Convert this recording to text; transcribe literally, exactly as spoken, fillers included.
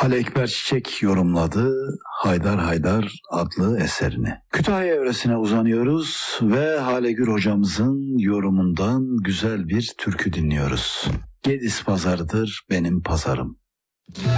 Ali Ekber Çiçek yorumladı Haydar Haydar adlı eserini. Kütahya yöresine uzanıyoruz ve Hale Gür hocamızın yorumundan güzel bir türkü dinliyoruz. Gediz pazarıdır benim pazarım.